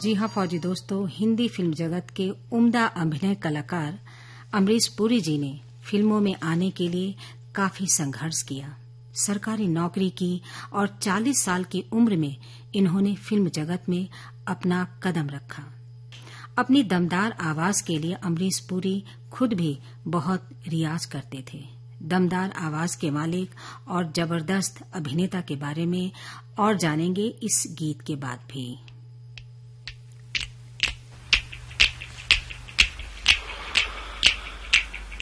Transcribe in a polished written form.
जी हाँ फौजी दोस्तों, हिंदी फिल्म जगत के उम्दा अभिनय कलाकार अमरीश पुरी जी ने फिल्मों में आने के लिए काफी संघर्ष किया। सरकारी नौकरी की और 40 साल की उम्र में इन्होंने फिल्म जगत में अपना कदम रखा। अपनी दमदार आवाज के लिए अमरीश पुरी खुद भी बहुत रियाज करते थे। दमदार आवाज के मालिक और जबरदस्त अभिनेता के बारे में और जानेंगे इस गीत के बाद भी।